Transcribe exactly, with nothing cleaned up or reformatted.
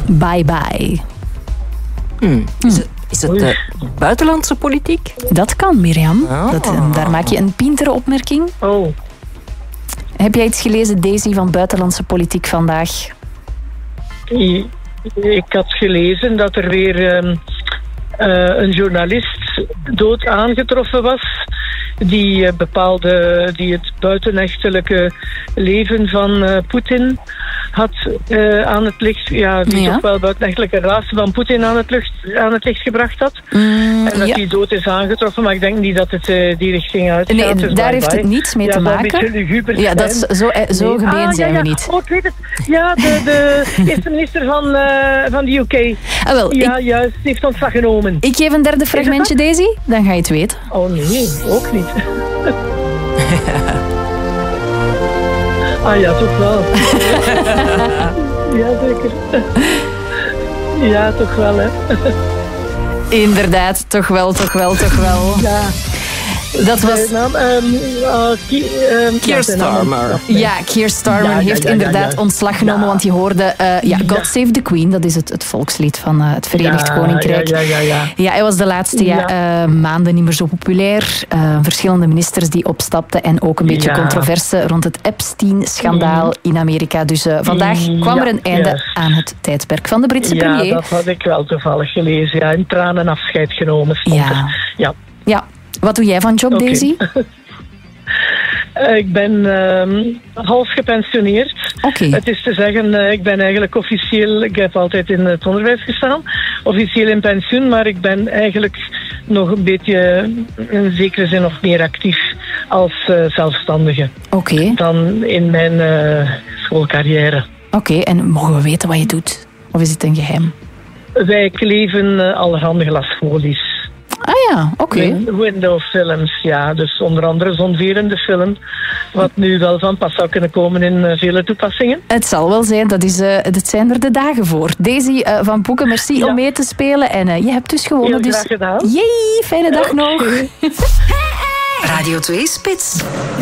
Bye bye. Hmm. Is het, is het uh, buitenlandse politiek? Dat kan, Mirjam. Oh. Dat, daar maak je een pintere opmerking. Oh. Heb jij iets gelezen, Daisy, van buitenlandse politiek vandaag? Ik had gelezen dat er weer um, uh, een journalist dood aangetroffen was. Die uh, bepaalde, die het buitenechtelijke leven van uh, Poetin had uh, aan het licht, ja, die ja. toch wel buitenechtelijke relatie van Poetin aan het, lucht, aan het licht gebracht had. Mm, en dat ja. die dood is aangetroffen, maar ik denk niet dat het uh, die richting uitgaat. Nee, dus daar heeft het niets mee ja, te maken. Een beetje luguber ja, dat is zo, zo nee. gemeen ah, zijn ja, ja. we niet. Oh, ik weet het. Ja, de, de eerste minister van, uh, van de U K. Ah, wel, ja, ik, juist. Die heeft ontslag genomen. Ik geef een derde fragmentje, Daisy. Dan ga je het weten. Oh nee, ook niet. Ah ja, toch wel. Ja, zeker. Ja, toch wel, hè. Inderdaad, toch wel, toch wel, toch wel. Ja. Dat was... Naam, um, uh, Ki, um, Keir Starmer. Ja, Keir Starmer ja, ja, heeft ja, ja, inderdaad ja. ontslag genomen, ja. want die hoorde uh, ja, God ja. Save the Queen, dat is het, het volkslied van uh, het Verenigd ja, Koninkrijk. Ja, ja, ja, ja. ja, hij was de laatste ja. Ja, uh, maanden niet meer zo populair. Uh, verschillende ministers die opstapten en ook een beetje ja. controverse rond het Epstein-schandaal mm. in Amerika. Dus uh, vandaag kwam er een einde yes. aan het tijdperk van de Britse ja, premier. Ja, dat had ik wel toevallig gelezen. Ja, in tranen afscheid genomen stond ja. er. Ja. ja. Wat doe jij van job, okay. Daisy? Uh, ik ben uh, half gepensioneerd. Okay. Het is te zeggen, uh, ik ben eigenlijk officieel, ik heb altijd in het onderwijs gestaan, officieel in pensioen, maar ik ben eigenlijk nog een beetje, in zekere zin nog meer actief als uh, zelfstandige okay. dan in mijn uh, schoolcarrière. Oké, okay. En mogen we weten wat je doet? Of is het een geheim? Wij kleven uh, allerhande glasfolies. Ah ja, oké. Okay. Window-films, ja. Dus onder andere zo'n verende film. Wat nu wel van pas zou kunnen komen in uh, vele toepassingen. Het zal wel zijn. Dat, is, uh, dat zijn er de dagen voor. Daisy uh, van Poeken, merci ja. om mee te spelen. En uh, je hebt dus gewonnen. Heel dus... graag gedaan. Jee, fijne dag okay. nog. Radio twee Spits.